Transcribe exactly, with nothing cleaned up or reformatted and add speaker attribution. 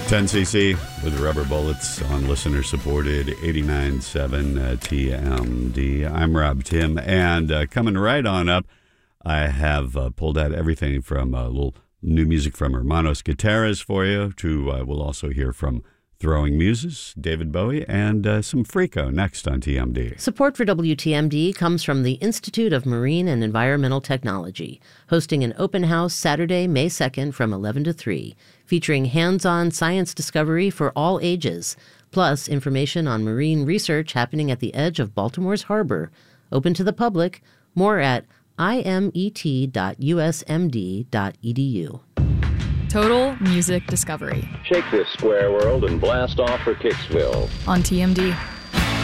Speaker 1: ten C C with Rubber Bullets on listener-supported eighty-nine point seven uh, T M D. I'm Rob Tim, and uh, coming right on up, I have uh, pulled out everything from a little new music from Hermanos Guitars for you, to uh, we'll also hear from Throwing Muses, David Bowie, and uh, some Freako next on T M D.
Speaker 2: Support for W T M D comes from the Institute of Marine and Environmental Technology, hosting an open house Saturday, May second from eleven to three, featuring hands-on science discovery for all ages, plus information on marine research happening at the edge of Baltimore's harbor. Open to the public. More at I M E T dot U S M D dot E D U.
Speaker 3: Total Music Discovery.
Speaker 4: Shake this square world and blast off for Kicksville.
Speaker 3: On T M D.